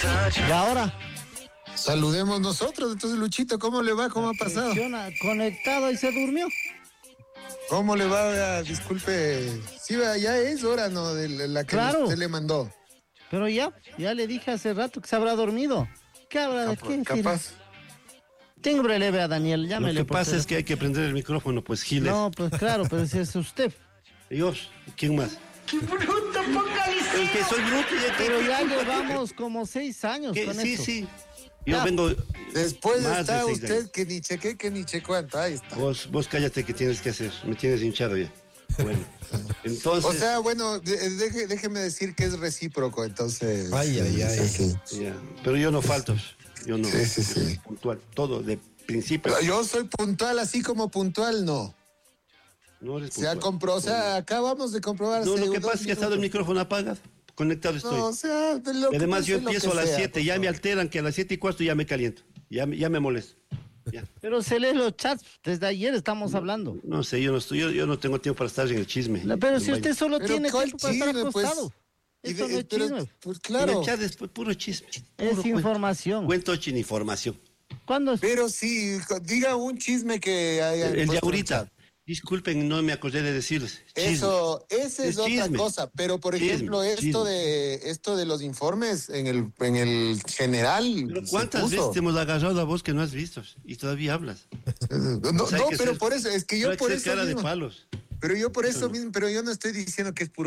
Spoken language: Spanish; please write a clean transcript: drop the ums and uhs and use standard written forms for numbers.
Y ahora, saludemos nosotros. Entonces, Luchito, ¿cómo le va? ¿Cómo ha pasado? conectado y se durmió. ¿Cómo le va? Disculpe. Sí, ya es hora, ¿no? De la que Claro. usted le mandó. Pero ya le dije hace rato que se habrá dormido. ¿Qué habrá de qué? Capaz. Timbre leve a Daniel, llámele. Lo que pasa es que hay que prender el micrófono, pues, Giles. No, pues claro, pero si es usted. Dios, ¿quién más? ¡Qué bruto, Apocalipsis! El que soy bruto. Pero ya llevamos como 6 años con Sí, esto. sí. Yo Ya. vengo. Después más está de 6 usted años. que ni cheque, que ni checuanta. Ahí está. Vos cállate, ¿qué tienes que hacer? Me tienes hinchado ya. Bueno, entonces. O sea, bueno, déjeme decir que es recíproco, entonces. Ay. Sí. Ya, pero yo no falto. Yo no. Sí. Puntual, todo de principio. Pero yo soy puntual, así como puntual, no. No eres Se ha puntual. comprobado, o sea, acabamos de comprobar. No, hace lo que 2 pasa es que ha estado el minutos. micrófono apagado. Conectado estoy. No, o sea, de lo Y además que yo pase, lo empiezo que a las sea, 7, por ya me favor. alteran que a las 7:15 ya me caliento. Ya me molesto. Ya. Pero se lee los chats, desde ayer estamos hablando. No sé, yo no tengo tiempo para estar en el chisme. Pero si En usted solo Pero tiene ¿cuál tiempo para estar chisme, pues? acostado. Eso no es Pero, chisme. pues En claro. el chat es puro chisme. Es Puro información. Cuento sin información. ¿Cuándo es? Pero sí, diga un chisme que haya. El de puesto en ahorita. chat. Disculpen, no me acordé de decirles. Chisme. Eso, esa es Es otra chisme. cosa. Pero por Chisme, ejemplo, esto de los informes en el general. Pero se ¿cuántas puso. veces te hemos agarrado a vos que no has visto? Y todavía hablas. No, O sea, hay que pero ser- por eso, es que no yo hay que por ser eso cara de mismo. palos. Pero yo por eso mismo, pero yo no estoy diciendo que es puro